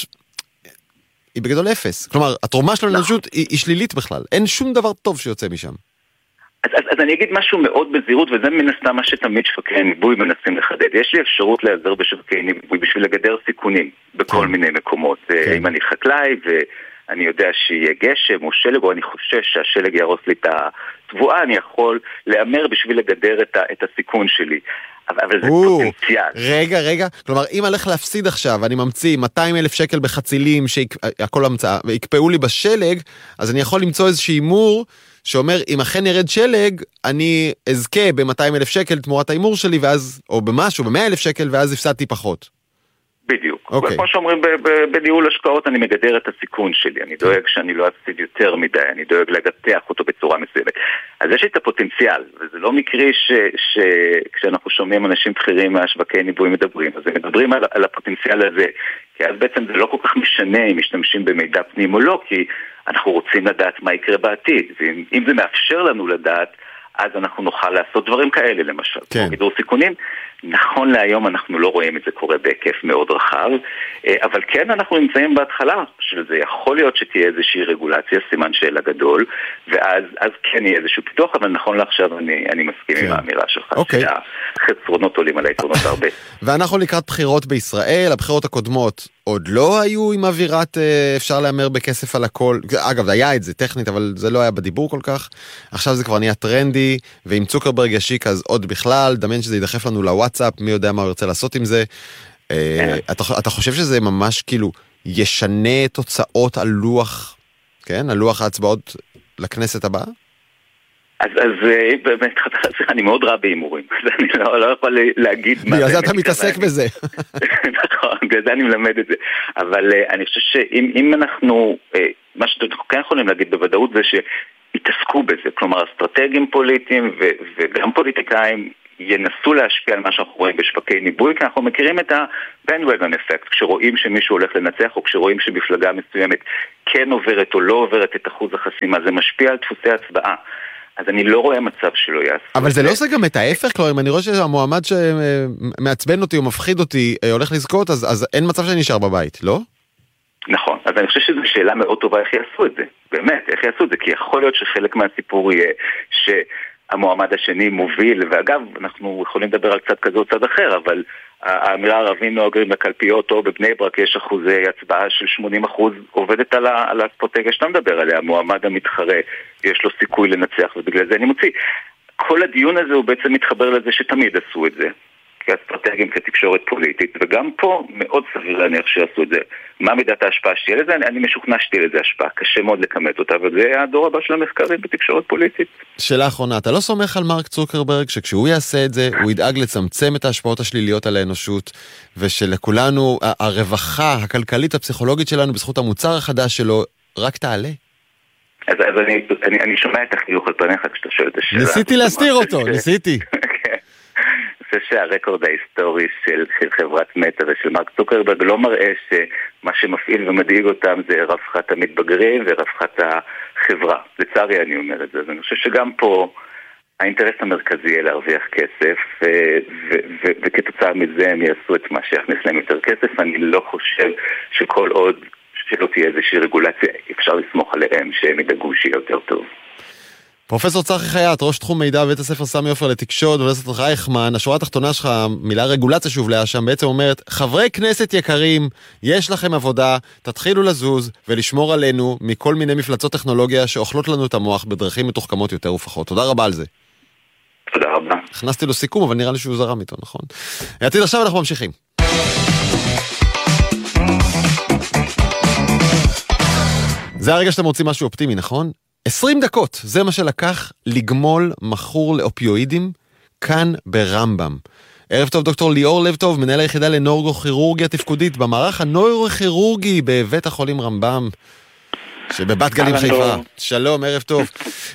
היא בגדול אפס. כלומר, התרומה שלהם לאנושות היא, היא שלילית בכלל. אין שום דבר טוב שיוצא משם. אז, אז, אז אני אגיד משהו מאוד בזהירות, וזה מן הסתם מה שתמיד שווקי ניבוי מנסים לחדד. יש לי אפשרות להיעזר בשווקי ניבוי בשביל לגדר סיכונים בכל כן. מיני מקומות. כן. אם אני חקלאי ו... אני יודע שיהיה גשם או שלג, או אני חושש שהשלג ירוס לי את התבואה, אני יכול לאמר בשביל לגדר את, ה, את הסיכון שלי. אבל, אבל זה פוטנציאל. רגע, רגע. כלומר, אם הלך להפסיד עכשיו, אני ממציא מאתיים אלף שקל בחצילים, שהכל המצאה, ויקפאו לי בשלג, אז אני יכול למצוא איזשהו אימור, שאומר, אם אכן ירד שלג, אני אזכה ב-מאתיים אלף שקל תמורת האימור שלי, ואז, או במשהו, ב-מאה אלף שקל, ואז הפסדתי פחות. בדיוק. Okay. וכמו שאומרים, בניהול השקעות אני מגדר את הסיכון שלי, אני דואג שאני לא אפסיד יותר מדי, אני דואג לגתח אותו בצורה מסוימת. אז יש לי את הפוטנציאל, וזה לא מקרי שכשאנחנו שומעים אנשים בכירים מהשווקי ניבוי מדברים, אז הם מדברים על, על הפוטנציאל הזה, כי אז בעצם זה לא כל כך משנה אם משתמשים במידע פנים או לא, כי אנחנו רוצים לדעת מה יקרה בעתיד, ואם זה מאפשר לנו לדעת, אז אנחנו נוכל לעשות דברים כאלה, למשל. כן. גידור סיכונים, נכון להיום אנחנו לא רואים את זה קורה בהיקף מאוד רחב, אבל כן אנחנו נמצאים בהתחלה של זה. יכול להיות שתהיה איזושהי רגולציה, סימן שאלה גדול, ואז אז כן יהיה איזשהו פיתוח, אבל נכון לעכשיו אני, אני מסכים כן. עם האמירה שלך, אוקיי. שהחסרונות עולים על היתרונות הרבה. ואנחנו לקראת בחירות בישראל, הבחירות הקודמות עוד לא היו עם אווירת אפשר לאמר בכסף על הכל, אגב היה את זה טכנית, אבל זה לא היה בדיבור כל כך, עכשיו זה כבר נהיה טרנדי, ועם צוקרברג ישיק אז עוד בכלל, דמיין שזה ידחף לנו לוואטסאפ, מי יודע מה הוא ירצה לעשות עם זה, אתה, אתה חושב שזה ממש כאילו ישנה תוצאות על לוח, כן, על לוח ההצבעות לכנסת הבאה? אז, אז באמת, אני מאוד רע באימורים, אז אני לא, לא יכול להגיד מה... בגלל זה אתה מתעסק בזה. נכון, בגלל זה אני מלמד את זה. אבל אני חושב שאם אנחנו, מה שאנחנו כן יכולים להגיד בוודאות זה שהתעסקו בזה, כלומר אסטרטגים פוליטיים וגם פוליטיקאים ינסו להשפיע על מה שאנחנו רואים בשוקי ניבוי, כי אנחנו מכירים את ה-bandwagon effect, כשרואים שמישהו הולך לנצח או כשרואים שמפלגה מסוימת כן עוברת או לא עוברת את אחוז החסימה, זה משפיע על דפוסי הצבעה. אז אני לא רואה מצב שלא יעשו. אבל זה לא עושה גם את ההפך, כלומר, אם אני רואה שהמועמד שמעצבן אותי או מפחיד אותי הולך לזכות, אז, אז אין מצב שאני נשאר בבית, לא? נכון, אז אני חושב שזו שאלה מאוד טובה איך יעשו את זה, באמת, איך יעשו את זה, כי יכול להיות שחלק מהסיפור יהיה שהמועמד השני מוביל, ואגב, אנחנו יכולים לדבר על קצת כזה או צד אחר, אבל האמירה הערבים נוהגים בקלפיות או בבני ברק יש אחוזי הצבעה של שמונים אחוז עובדת על, ה, על האסטרטגיה שאתה מדבר עליה, המועמד המתחרה יש לו סיכוי לנצח ובגלל זה אני מוציא. כל הדיון הזה הוא בעצם מתחבר לזה שתמיד עשו את זה, כאסטרטגים כתקשורת פוליטית, וגם פה מאוד סביר להניח שיעשו את זה. מה מידת ההשפעה שתהיה לזה? אני, אני משוכנע שתהיה לזה השפעה, קשה מאוד לכמת אותה, וזה הדור הבא של המחקרים בתקשורת פוליטית. שאלה אחרונה, אתה לא סומך על מרק צוקרברג שכשהוא יעשה את זה, הוא ידאג לצמצם את ההשפעות השליליות על האנושות, ושלכולנו, הרווחה הכלכלית הפסיכולוגית שלנו, בזכות המוצר החדש שלו, רק תעלה? אז, אז אני, אני, אני שומע את החיוך על פניך כשאתה שואל את השאלה. ניסיתי להסתיר אותו, ניסיתי. אני חושב שהרקורד ההיסטורי של, של חברת מטא ושל מרק צוקרברג לא מראה שמה שמפעיל ומדאיג אותם זה רווחת המתבגרים ורווחת החברה. לצערי אני אומר את זה. אז אני חושב שגם פה האינטרס המרכזי יהיה להרוויח כסף, ו- ו- ו- וכתוצאה מזה הם יעשו את מה שיכניס להם יותר כסף. אני לא חושב שכל עוד שלא תהיה איזושהי רגולציה, אפשר לסמוך עליהם שהם ידאגו שיהיה יותר טוב. פרופסור צחי חייט, ראש תחום מידע בבית הספר סמי עופר לתקשורת באוניברסיטת רייכמן, השורה התחתונה שלך, מילה רגולציה שהובלעה שם, בעצם אומרת, חברי כנסת יקרים, יש לכם עבודה, תתחילו לזוז ולשמור עלינו מכל מיני מפלצות טכנולוגיה שאוכלות לנו את המוח בדרכים מתוחכמות יותר ופחות. תודה רבה על זה. תודה רבה. הכנסתי לו סיכום, אבל נראה לי שהוא זרם איתו, נכון? יעתיד, עכשיו אנחנו ממשיכים. זה הרגע שאתם רוצים משהו אופטימי, נכון? עשרים דקות, זה מה שלקח לגמול מכור לאופיואידים כאן ברמב"ם. ערב טוב דוקטור ליאור לב טוב, מנהל היחידה לנוירוכירורגיה תפקודית במערך הנוירוכירורגי בבית החולים רמב"ם שבבת גלים חיפה. שלום, ערב טוב.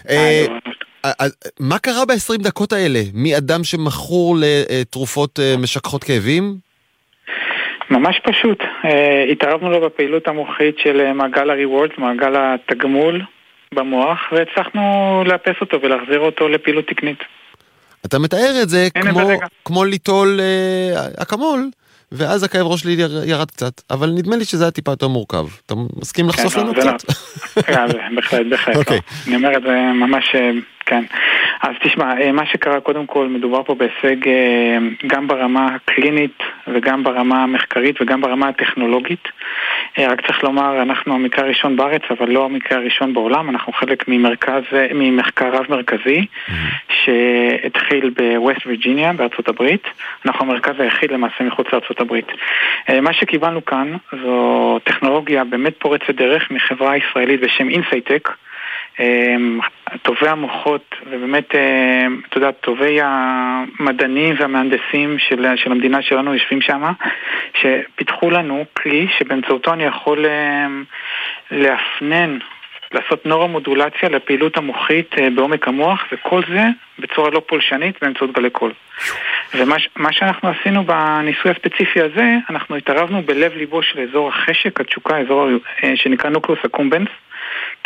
מה קרה ב-עשרים דקות האלה? מאדם שמכור לתרופות משככות כאבים? ממש פשוט. התערבנו לו בפעילות המוחית של מעגל הריוורדס, מעגל התגמול במוח, והצלחנו לאפס אותו ולהחזיר אותו לפעילות תקנית. אתה מתאר את זה כמו, כמו ליטול אה, אקמול, ואז הכאב ראש שלי ירד קצת, אבל נדמה לי שזה היה טיפה יותר מורכב. אתה מסכים לחשוף לנו קצת? בהחלט, בהחלט. אני אומר את זה ממש, כן. אז תשמע, מה שקרה קודם כל, מדובר פה בהישג גם ברמה הקלינית, וגם ברמה המחקרית, וגם ברמה הטכנולוגית. רק צריך לומר, אנחנו המקרה הראשון בארץ, אבל לא המקרה הראשון בעולם. אנחנו חלק ממרכז, ממחקר רב מרכזי, שהתחיל בווסט וירג'יניה, בארצות הברית. אנחנו המרכז היחיד למעשה מחוץ לארצות הברית. מה שקיבלנו כאן, זו טכנולוגיה באמת פורצת דרך מחברה ישראלית בשם אינסייטק, טובי המוחות ובאמת, אתה יודע, טובי המדענים והמהנדסים של, של המדינה שלנו יושבים שם, שפיתחו לנו כלי שבאמצעותו אני יכול להפנן, לעשות נורמודולציה לפעילות המוחית בעומק המוח, וכל זה בצורה לא פולשנית באמצעות גלי קול. ומה שאנחנו עשינו בניסוי הספציפי הזה, אנחנו התערבנו בלב ליבו של אזור החשק, התשוקה, אזור שנקרא נוקלוס אקומבנס,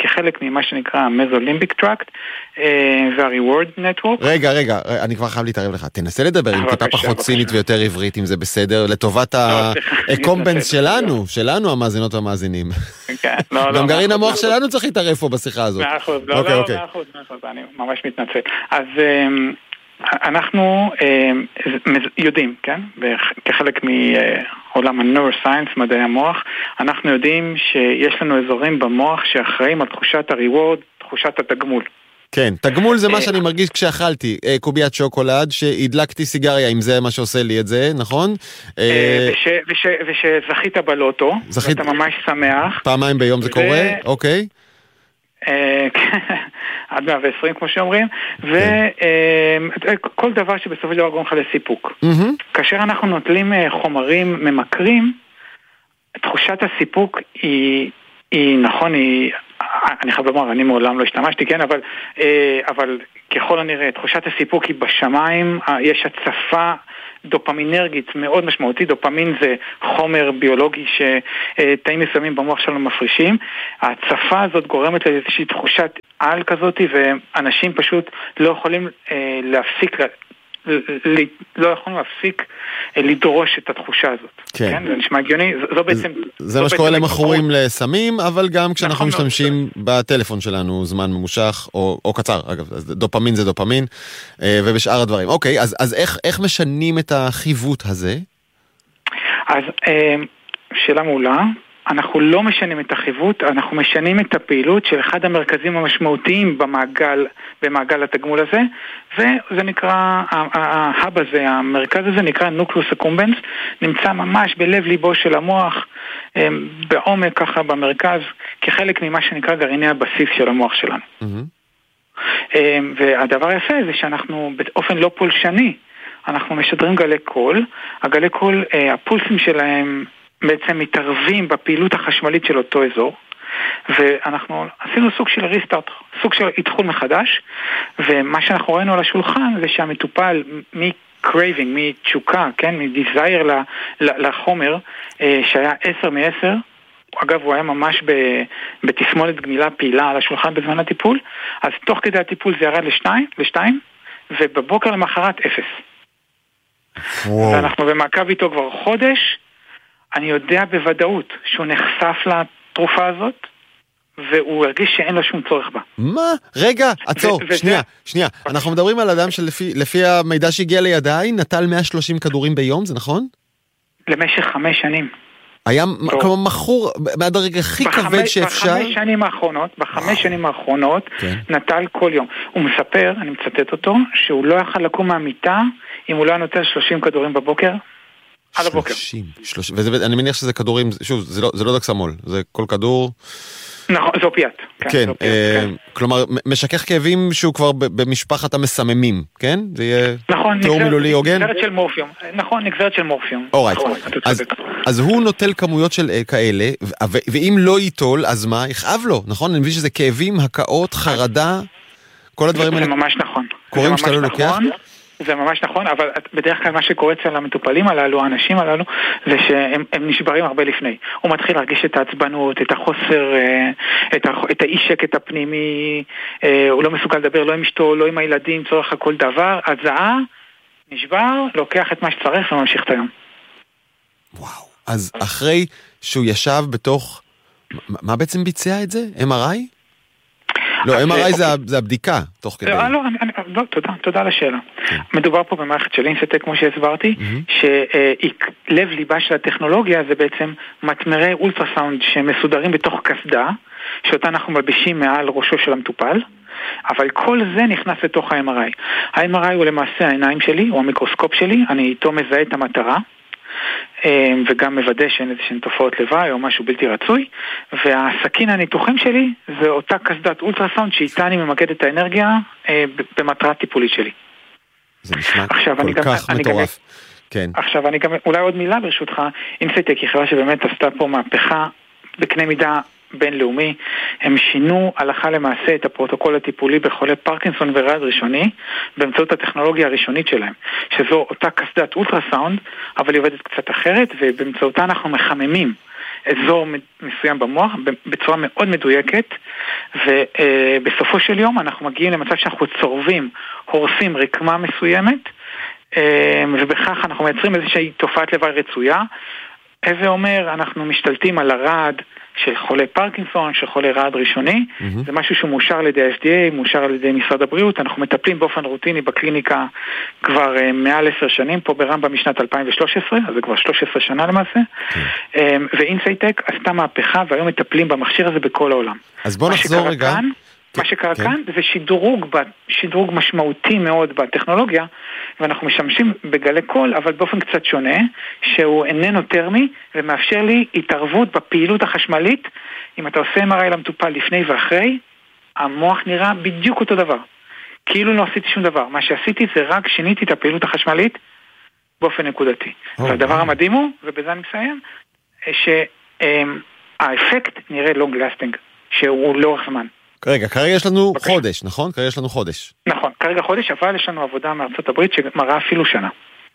כחלק ממה שנקרא המזולימביק טראקט וה-reward network. רגע, רגע, אני כבר חייב להתערב לך. תנסה לדבר עם טיפה פחות סינית ויותר עברית, אם זה בסדר, לטובת הקומבנס שלנו, שלנו המאזינות והמאזינים. גם גרעין המוח שלנו צריך להתערב פה בשיחה הזאת. מאה אחוז, לא, לא, מאה אחוז, אני ממש מתנצל. אז אנחנו יודעים, כן, כחלק מעולם הנוירוסיינס, מדעי המוח, אנחנו יודעים שיש לנו אזורים במוח שאחראים על תחושת הריוורד, תחושת התגמול. כן, תגמול זה מה שאני מרגיש כשאכלתי קוביית שוקולד, שהדלקתי סיגריה, אם זה מה שעושה לי את זה, נכון? ושזכית בלוטו, ואתה ממש שמח. פעמיים ביום זה קורה, אוקיי. עד מאה ועשרים כמו שאומרים, וכל דבר שבסופו של דבר גורם לך לסיפוק. כאשר אנחנו נוטלים חומרים ממכרים, תחושת הסיפוק היא, היא נכון, היא, אני חייב לומר, אני מעולם לא השתמשתי, כן, אבל, אבל ככל הנראה, תחושת הסיפוק היא בשמיים, יש הצפה דופמינרגית מאוד משמעותית. דופמין זה חומר ביולוגי שתאים מסוימים במוח שלנו מפרישים. ההצפה הזאת גורמת לאיזושהי תחושת על כזאת, ואנשים פשוט לא יכולים להפסיק, לא יכולים להפסיק לדרוש את התחושה הזאת. כן. כן? זה נשמע הגיוני. זו בעצם... זה מה שקורה למכורים לסמים, אבל גם כשאנחנו משתמשים בטלפון שלנו זמן ממושך, או, או קצר, אגב, דופמין זה דופמין, ובשאר הדברים. אוקיי, אז, אז איך, איך משנים את החיווט הזה? אז שאלה מעולה. אנחנו לא משנים את החיווט, אנחנו משנים את הפעילות של אחד המרכזים המשמעותיים במעגל, במעגל התגמול הזה, וזה נקרא, ההאב הזה, המרכז הזה נקרא נוקלוס אקומבנס, נמצא ממש בלב ליבו של המוח, בעומק ככה במרכז, כחלק ממה שנקרא גרעיני הבסיס של המוח שלנו. Mm-hmm. והדבר היפה זה שאנחנו באופן לא פולשני, אנחנו משדרים גלי קול, הגלי קול, הפולסים שלהם, בעצם מתערבים בפעילות החשמלית של אותו אזור, ואנחנו עשינו סוג של ריסטארט, סוג של התחול מחדש, ומה שאנחנו ראינו על השולחן זה שהמטופל מקרייבינג, מתשוקה, כן, מדיזייר לחומר, שהיה עשר מעשר, אגב הוא היה ממש בתסמונת גמילה פעילה על השולחן בזמן הטיפול, אז תוך כדי הטיפול זה ירד לשתיים, לשתיים, ובבוקר למחרת אפס. וואו. ואנחנו במעקב איתו כבר חודש, אני יודע בוודאות שהוא נחשף לתרופה הזאת, והוא הרגיש שאין לו שום צורך בה. מה? רגע, עצור, שנייה, שנייה. אנחנו מדברים על אדם שלפי המידע שהגיע לידיי, נטל מאה ושלושים כדורים ביום, זה נכון? למשך חמש שנים. היה כמו מחור, מהדרג הכי כבד שאפשר? בחמש שנים האחרונות, בחמש שנים האחרונות, נטל כל יום. הוא מספר, אני מצטט אותו, שהוא לא יכל לקום מהמיטה, אם הוא לא נוטל שלושים כדורים בבוקר, על הבוקר. שלושים, ואני מניח שזה כדורים, שוב, זה לא דקסמול, זה כל כדור... נכון, זה אופיאט. כן, כלומר, משכך כאבים שהוא כבר במשפחת המסממים, כן? זה יהיה תיאור מילולי הוגן? נגזרת של מורפיום. נכון, נגזרת של מורפיום. אורייט, אז הוא נוטל כמויות של כאלה, ואם לא ייטול, אז מה? יכאב לו, נכון? אני מבין שזה כאבים, הקאות, חרדה, כל הדברים האלה. זה ממש נכון. קוראים שאתה לא לוקח? זה ממש נכון, אבל בדרך כלל מה שקורה אצל המטופלים הללו, האנשים הללו, זה שהם נשברים הרבה לפני. הוא מתחיל להרגיש את העצבנות, את החוסר, את, הח, את האי שקט הפנימי, הוא לא מסוגל לדבר לא עם אשתו, לא עם הילדים, צורך הכל דבר, הזעה, נשבר, לוקח את מה שצריך וממשיך את היום. וואו, אז אחרי שהוא ישב בתוך, מה בעצם ביצע את זה? אם אר איי? לא, אם אר איי זה הבדיקה, תוך כדי. לא, לא, תודה, תודה על השאלה. מדובר פה במערכת של אינסטק, כמו שהסברתי, שלב ליבה של הטכנולוגיה זה בעצם מטמרי אולטרסאונד שמסודרים בתוך כסדה, שאותה אנחנו מלבישים מעל ראשו של המטופל, אבל כל זה נכנס לתוך ה-אם אר איי. ה-אם אר איי הוא למעשה העיניים שלי, הוא המיקרוסקופ שלי, אני איתו מזהה את המטרה, וגם מוודא שאין איזושהי תופעות לוואי או משהו בלתי רצוי, והסכין הניתוחים שלי זה אותה כסדת אולטרסאונד שאיתה אני ממקד את האנרגיה במטרה טיפולית שלי. זה נשמע כל כך מטורף. כן. עכשיו אני גם, אולי עוד מילה ברשותך, אינסייטק היא חברה שבאמת עשתה פה מהפכה בקנה מידה בינלאומי, הם שינו הלכה למעשה את הפרוטוקול הטיפולי בחולי פרקינסון ורעד ראשוני באמצעות הטכנולוגיה הראשונית שלהם, שזו אותה כסדת אולטרסאונד, אבל היא עובדת קצת אחרת, ובאמצעותה אנחנו מחממים אזור מסוים במוח בצורה מאוד מדויקת, ובסופו של יום אנחנו מגיעים למצב שאנחנו צורבים, הורסים רקמה מסוימת, ובכך אנחנו מייצרים איזושהי תופעת לוואי רצויה. איזה אומר, אנחנו משתלטים על הרעד של חולי פרקינסון, של חולי רעד ראשוני, mm-hmm. זה משהו שמאושר על ידי ה-אף די איי, מאושר על ידי משרד הבריאות, אנחנו מטפלים באופן רוטיני בקליניקה כבר uh, מעל עשר שנים, פה ברמב"ם משנת אלפיים ושלוש עשרה, אז זה כבר שלוש עשרה שנה למעשה, mm-hmm. um, ואינסייטק עשתה מהפכה, והיום מטפלים במכשיר הזה בכל העולם. אז בוא נחזור רגע. כאן, מה שקרה כן. כאן זה שדרוג, שדרוג משמעותי מאוד בטכנולוגיה, ואנחנו משמשים בגלי קול, אבל באופן קצת שונה, שהוא איננו טרמי, ומאפשר לי התערבות בפעילות החשמלית. אם אתה עושה אם אר איי למטופל לפני ואחרי, המוח נראה בדיוק אותו דבר. כאילו לא עשיתי שום דבר. מה שעשיתי זה רק שיניתי את הפעילות החשמלית באופן נקודתי. Oh, והדבר oh. המדהים הוא, ובזה אני מסיים, שהאפקט נראה long lasting, שהוא לאורך זמן. רגע, כרגע יש לנו בבקשה. חודש, נכון? כרגע יש לנו חודש. נכון, כרגע חודש, אבל יש לנו עבודה מארצות הברית שמראה אפילו שנה.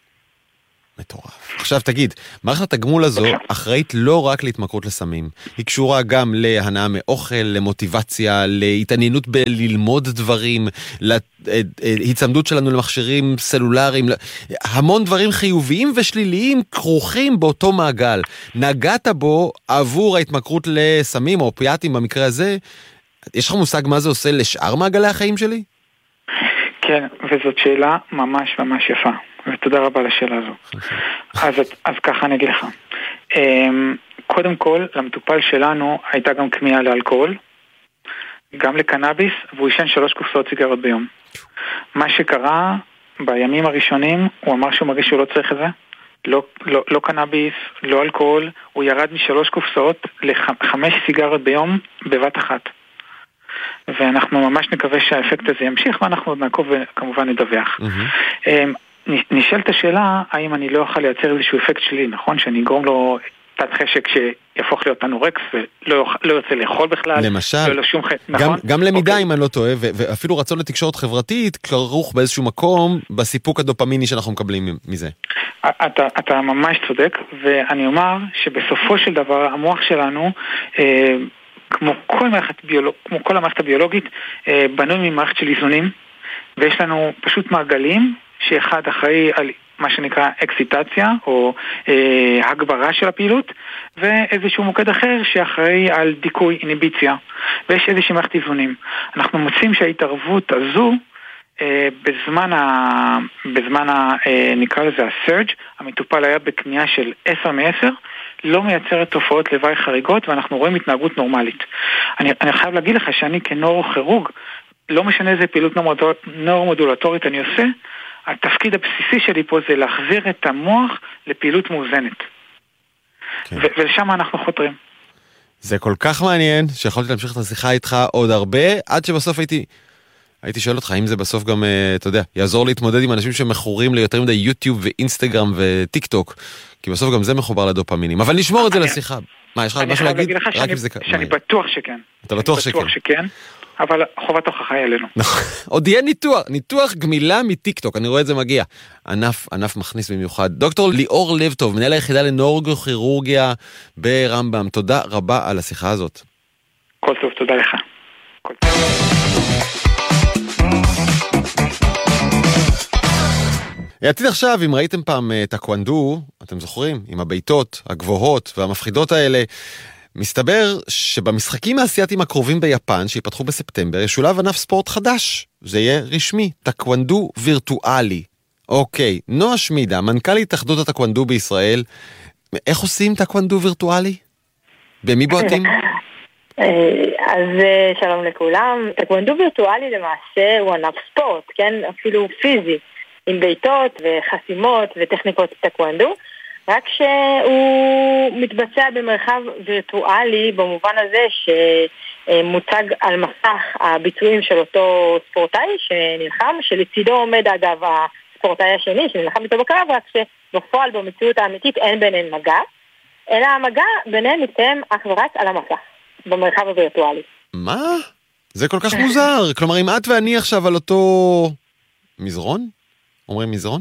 מטורף. עכשיו תגיד, מערכת התגמול הזו בבקשה. אחראית לא רק להתמכרות לסמים, היא קשורה גם להנאה מאוכל, למוטיבציה, להתעניינות בללמוד דברים, להצמדות שלנו למכשירים סלולריים, המון דברים חיוביים ושליליים כרוכים באותו מעגל. נגעת בו עבור ההתמכרות לסמים או אופיאטים במקרה הזה, יש לך מושג מה זה עושה לשאר מעגלי החיים שלי? כן, וזאת שאלה ממש ממש יפה, ותודה רבה על השאלה הזו. אז, אז ככה אני אגיד לך. קודם כל, למטופל שלנו הייתה גם כמיהה לאלכוהול, גם לקנאביס, והוא ישן שלוש קופסאות סיגרות ביום. מה שקרה בימים הראשונים, הוא אמר שהוא מרגיש שהוא לא צריך את זה, לא, לא, לא קנאביס, לא אלכוהול, הוא ירד משלוש קופסאות לחמש סיגרות ביום בבת אחת. ואנחנו ממש נקווה שהאפקט הזה ימשיך, ואנחנו עוד נעקוב וכמובן נדווח. Mm-hmm. נשאלת השאלה, האם אני לא אוכל לייצר איזשהו אפקט שלי, נכון? שאני אגרום לו תת חשק שיהפוך להיות אנורקס, ולא לא יוצא לאכול בכלל. למשל, לא שום חשק, נכון? גם, גם למידה, okay. אם אני לא טועה, ואפילו רצון לתקשורת חברתית, כרוך באיזשהו מקום, בסיפוק הדופמיני שאנחנו מקבלים מזה. אתה, אתה ממש צודק, ואני אומר שבסופו של דבר, המוח שלנו, אה, כמו כל מערכת ביולוג, כמו כל המערכת הביולוגית, בנוי ממערכת של איזונים, ויש לנו פשוט מעגלים, שאחד אחראי על מה שנקרא אקסיטציה, או אה, הגברה של הפעילות, ואיזשהו מוקד אחר שאחראי על דיכוי, איניביציה, ויש איזושהי מערכת איזונים. אנחנו מוצאים שההתערבות הזו, אה, בזמן, ה, בזמן ה, אה, נקרא לזה הסרג', המטופל היה בקנייה של עשר מעשר, לא מייצרת תופעות לוואי חריגות, ואנחנו רואים התנהגות נורמלית. אני, אני חייב להגיד לך שאני כנוירוכירורג, לא משנה איזה פעילות נוירומודולטורית אני עושה, התפקיד הבסיסי שלי פה זה להחזיר את המוח לפעילות מאוזנת. כן. ו- ולשם אנחנו חותרים. זה כל כך מעניין, שיכולתי להמשיך את השיחה איתך עוד הרבה, עד שבסוף הייתי... הייתי שואל אותך, האם זה בסוף גם, אתה יודע, יעזור להתמודד עם אנשים שמחורים ליותר מדי יוטיוב ואינסטגרם וטיק טוק, כי בסוף גם זה מחובר לדופמינים. אבל נשמור את זה לשיחה. מה, יש לך משהו להגיד? שאני בטוח שכן. אתה בטוח שכן? אבל חובת הוכחה היא עלינו. עוד יהיה ניתוח, ניתוח גמילה מטיק טוק, אני רואה את זה מגיע. ענף, ענף מכניס במיוחד. דוקטור ליאור לב טוב, מנהל היחידה לנוירוכירורגיה ברמב"ם, תודה רבה על השיחה הזאת. כל טוב, תודה לך. כל טוב. יעתיד עכשיו, אם ראיתם פעם טקוונדו, אתם זוכרים, עם הביתות הגבוהות והמפחידות האלה, מסתבר שבמשחקים האסייתיים הקרובים ביפן, שיפתחו בספטמבר, ישולב ענף ספורט חדש. זה יהיה רשמי, טקוונדו וירטואלי. אוקיי, נועה שמידה, מנכ"לית התאחדות הטקוונדו בישראל, איך עושים טקוונדו וירטואלי? במי בועטים? אז שלום לכולם. טקוונדו וירטואלי למעשה הוא ענף ספורט, כן? אפילו פיזי. עם ביתות וחסימות וטכניקות טקוונדו, רק שהוא מתבצע במרחב וירטואלי במובן הזה שמוצג על מסך הביצועים של אותו ספורטאי שנלחם, שלצידו עומד אגב הספורטאי השני שנלחם איתו בקרב, רק שבפועל במציאות האמיתית אין ביניהם מגע, אלא המגע ביניהם מתקיים אך ורק על המסך, במרחב הווירטואלי. מה? זה כל כך מוזר. כלומר, אם את ואני עכשיו על אותו מזרון? אומרים מזרון?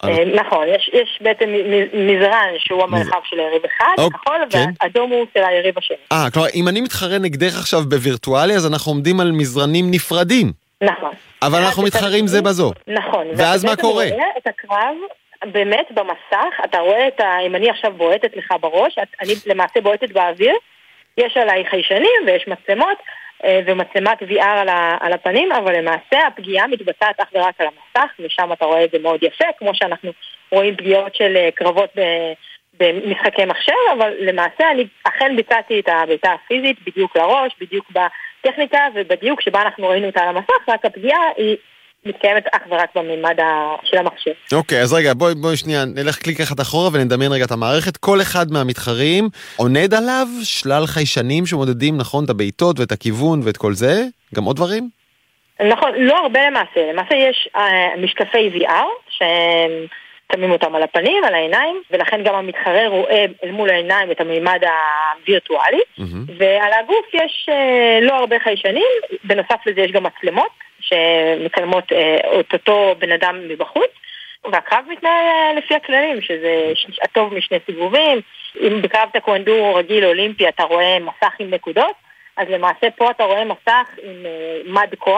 נכון, יש בעצם מזרן שהוא המרחב של היריב אחד, הכחול, והאדום הוא של היריב השני. אה, כלומר, אם אני מתחרה נגדך עכשיו בווירטואלי, אז אנחנו עומדים על מזרנים נפרדים. נכון. אבל אנחנו מתחרים זה בזו. נכון. ואז מה קורה? אתה רואה את הקרב, באמת במסך, אתה רואה את ה... אם אני עכשיו בועטת לך בראש, אני למעשה בועטת באוויר, יש עליי חיישנים ויש מצלמות, ומצלמת וי אר על, ה, על הפנים, אבל למעשה הפגיעה מתבצעת אך ורק על המסך, ושם אתה רואה את זה מאוד יפה, כמו שאנחנו רואים פגיעות של קרבות במשחקי מחשב, אבל למעשה אני אכן ביצעתי את הביתה הפיזית בדיוק לראש, בדיוק בטכניקה, ובדיוק שבה אנחנו ראינו אותה על המסך, רק הפגיעה היא מתקיימת אך ורק בממד של המחשב. אוקיי, אז רגע, בואי, בואי שנייה, נלך קליק אחד אחורה ונדמיין רגע את המערכת. כל אחד מהמתחרים עונד עליו שלל חיישנים שמודדים, נכון, את הביתות ואת הכיוון ואת כל זה? גם עוד דברים? נכון, לא הרבה למעשה. למעשה יש uh, משקפי וי אר ששמים אותם על הפנים, על העיניים, ולכן גם המתחרה רואה אל מול העיניים את הממד הווירטואלי, mm-hmm. ועל הגוף יש uh, לא הרבה חיישנים, בנוסף לזה יש גם מצלמות, שמקלמות את אותו בן אדם מבחוץ, והקרב מתנהל לפי הכללים, שזה הטוב משני סיבובים. אם בקרב טקוונדו רגיל אולימפי אתה רואה מסך עם נקודות, אז למעשה פה אתה רואה מסך עם מד כוח,